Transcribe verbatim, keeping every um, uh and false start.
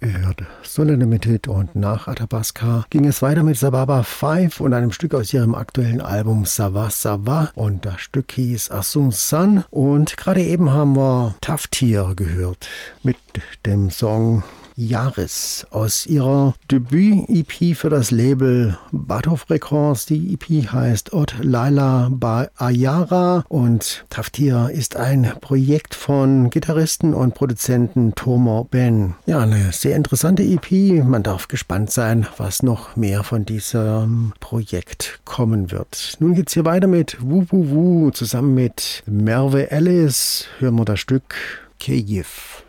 gehört Solar Limited und nach Athabasca ging es weiter mit Sababa fünf und einem Stück aus ihrem aktuellen Album Sava Sava und das Stück hieß Asunsan und gerade eben haben wir Taftir gehört mit dem Song Jahres aus ihrer Debüt-E P für das Label Batov Records. Die E P heißt Ot Laila Ba Ayara und Taftir ist ein Projekt von Gitarristen und Produzenten Tomer Ben. Ja, eine sehr interessante E P. Man darf gespannt sein, was noch mehr von diesem Projekt kommen wird. Nun geht's hier weiter mit Wu Wu Wu zusammen mit Merve Ellis. Hören wir das Stück Keyif.